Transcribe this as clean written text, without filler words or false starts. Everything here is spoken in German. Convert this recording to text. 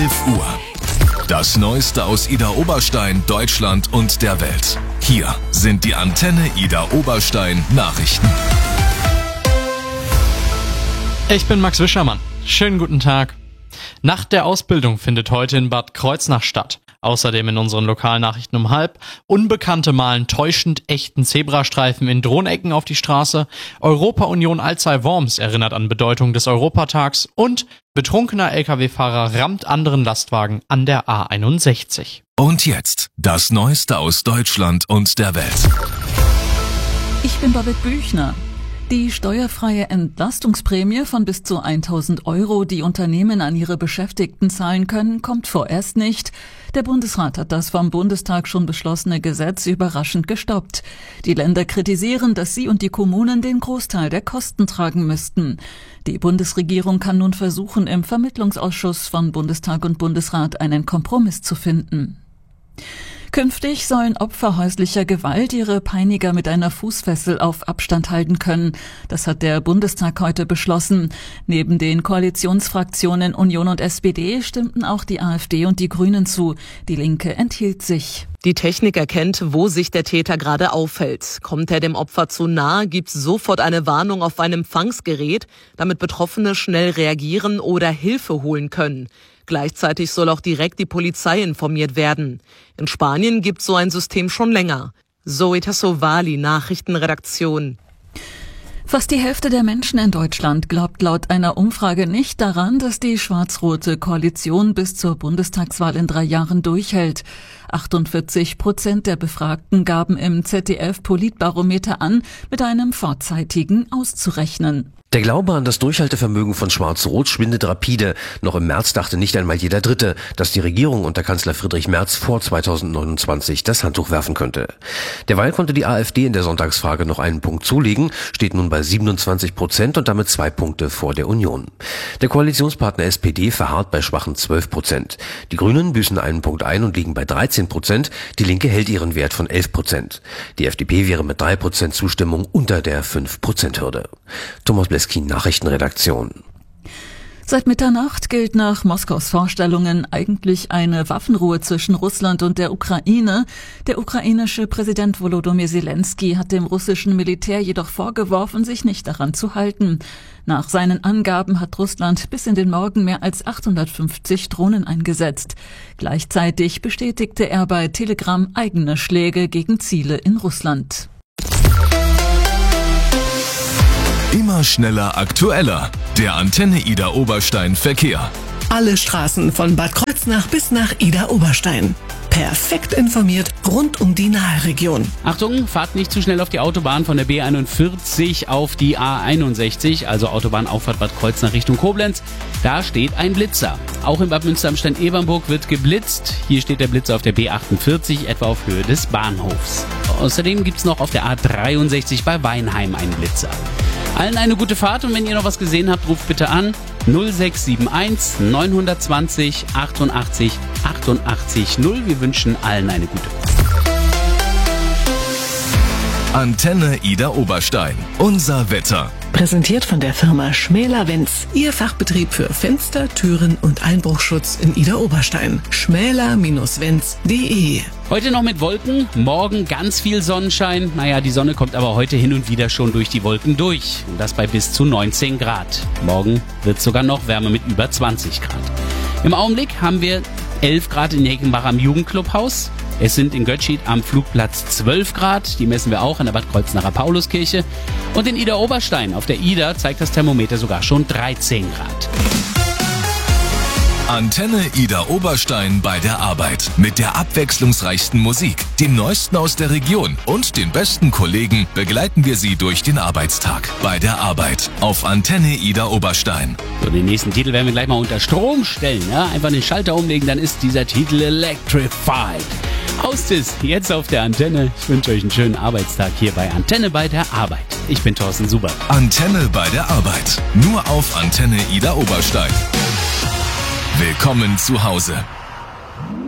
11 Uhr. Das Neueste aus Ida Oberstein, Deutschland und der Welt. Hier sind die Antenne Ida Oberstein Nachrichten. Ich bin Max Wischermann. Schönen guten Tag. Nacht der Ausbildung findet heute in Bad Kreuznach statt. Außerdem in unseren Lokalnachrichten um 12:30. Unbekannte malen täuschend echten Zebrastreifen in Drohnecken auf die Straße. Europa-Union Alzey-Worms erinnert an Bedeutung des Europatags. Und betrunkener Lkw-Fahrer rammt anderen Lastwagen an der A61. Und jetzt das Neueste aus Deutschland und der Welt. Ich bin Babette Büchner. Die steuerfreie Entlastungsprämie von bis zu 1.000 Euro, die Unternehmen an ihre Beschäftigten zahlen können, kommt vorerst nicht. Der Bundesrat hat das vom Bundestag schon beschlossene Gesetz überraschend gestoppt. Die Länder kritisieren, dass sie und die Kommunen den Großteil der Kosten tragen müssten. Die Bundesregierung kann nun versuchen, im Vermittlungsausschuss von Bundestag und Bundesrat einen Kompromiss zu finden. Künftig sollen Opfer häuslicher Gewalt ihre Peiniger mit einer Fußfessel auf Abstand halten können. Das hat der Bundestag heute beschlossen. Neben den Koalitionsfraktionen Union und SPD stimmten auch die AfD und die Grünen zu. Die Linke enthielt sich. Die Technik erkennt, wo sich der Täter gerade aufhält. Kommt er dem Opfer zu nahe, gibt's sofort eine Warnung auf ein Empfangsgerät, damit Betroffene schnell reagieren oder Hilfe holen können. Gleichzeitig soll auch direkt die Polizei informiert werden. In Spanien gibt's so ein System schon länger. Zoe Tassovali, Nachrichtenredaktion. Fast die Hälfte der Menschen in Deutschland glaubt laut einer Umfrage nicht daran, dass die schwarz-rote Koalition bis zur Bundestagswahl in 3 Jahren durchhält. 48% der Befragten gaben im ZDF-Politbarometer an, mit einem vorzeitigen auszurechnen. Der Glaube an das Durchhaltevermögen von Schwarz-Rot schwindet rapide. Noch im März dachte nicht einmal jeder Dritte, dass die Regierung unter Kanzler Friedrich Merz vor 2029 das Handtuch werfen könnte. Derweil konnte die AfD in der Sonntagsfrage noch einen Punkt zulegen, steht nun bei 27% und damit 2 Punkte vor der Union. Der Koalitionspartner SPD verharrt bei schwachen 12%. Die Grünen büßen einen Punkt ein und liegen bei 13%. Die Linke hält ihren Wert von 11%. Die FDP wäre mit 3% Zustimmung unter der 5%-Hürde. Thomas Bleski, Nachrichtenredaktion. Seit Mitternacht gilt nach Moskaus Vorstellungen eigentlich eine Waffenruhe zwischen Russland und der Ukraine. Der ukrainische Präsident Volodymyr Zelensky hat dem russischen Militär jedoch vorgeworfen, sich nicht daran zu halten. Nach seinen Angaben hat Russland bis in den Morgen mehr als 850 Drohnen eingesetzt. Gleichzeitig bestätigte er bei Telegram eigene Schläge gegen Ziele in Russland. Immer schneller, aktueller. Der Antenne Ida Oberstein Verkehr. Alle Straßen von Bad Kreuznach bis nach Ida Oberstein. Perfekt informiert rund um die Naheregion. Achtung, fahrt nicht zu schnell auf die Autobahn von der B41 auf die A61, also Autobahnauffahrt Bad Kreuznach Richtung Koblenz. Da steht ein Blitzer. Auch in Bad Münster am Stein-Evernburg wird geblitzt. Hier steht der Blitzer auf der B48, etwa auf Höhe des Bahnhofs. Außerdem gibt's noch auf der A63 bei Weinheim einen Blitzer. Allen eine gute Fahrt und wenn ihr noch was gesehen habt, ruft bitte an 0671 920 88 88 0. Wir wünschen allen eine gute Fahrt. Antenne Ida Oberstein. Unser Wetter. Präsentiert von der Firma Schmäler-Wenz. Ihr Fachbetrieb für Fenster, Türen und Einbruchschutz in Ida Oberstein. schmäler-wenz.de. Heute noch mit Wolken, morgen ganz viel Sonnenschein. Naja, die Sonne kommt aber heute hin und wieder schon durch die Wolken durch. Und das bei bis zu 19 Grad. Morgen wird es sogar noch wärmer mit über 20 Grad. Im Augenblick haben wir 11 Grad in Heckenbach am Jugendclubhaus. Es sind in Götschid am Flugplatz 12 Grad, die messen wir auch an der Bad Kreuznacher Pauluskirche. Und in Ida Oberstein auf der Ida zeigt das Thermometer sogar schon 13 Grad. Antenne Ida Oberstein bei der Arbeit. Mit der abwechslungsreichsten Musik, dem Neuesten aus der Region und den besten Kollegen begleiten wir Sie durch den Arbeitstag. Bei der Arbeit auf Antenne Ida Oberstein. So, den nächsten Titel werden wir gleich mal unter Strom stellen. Ja? Einfach den Schalter umlegen, dann ist dieser Titel Electrified. Haustis, jetzt auf der Antenne. Ich wünsche euch einen schönen Arbeitstag hier bei Antenne bei der Arbeit. Ich bin Thorsten Suber. Antenne bei der Arbeit. Nur auf Antenne Ida Oberstein. Willkommen zu Hause.